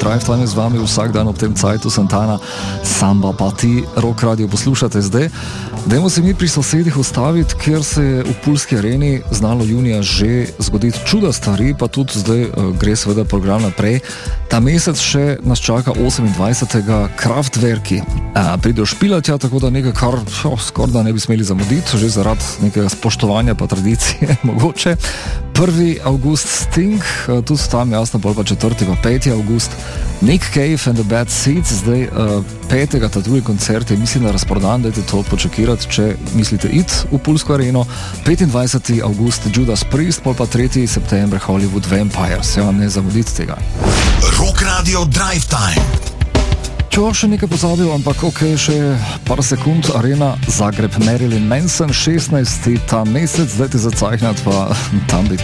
Drive Time je z vami vsak dan ob tem cajtu Santana, Samba pa ti Rock Radio poslušate zdaj. Dajmo se mi pri sosedih ustaviti, ker se je v Pulski areni znalo junija že zgoditi čuda stvari, pa tudi zdaj gre seveda program naprej. Ta mesec še nas čaka 28. Kraftwerki. Pridejo špilatja, tako da nekaj, kar skoraj da ne bi smeli zamuditi, že zaradi nekega spoštovanja pa tradicije mogoče. 1. avgust Sting, tudi tam jasno, bolj pa 4. pa 5. avgust Nick Cave and the Bad Seeds, zdaj 5. ta drugi koncert je mislim na razprodan, dajte to počakirati, če mislite iti v Pulsko areno. 25. avgust Judas Priest, pol pa 3. september Hollywood Vampires, se vam ne zamuditi tega. Rock Radio Drive Time. Če še nekaj pozabil, ampak ok, še par sekund, arena Zagreb, Marilyn Manson, 16. ta mesec, zdaj te zacajhnat pa tam biti.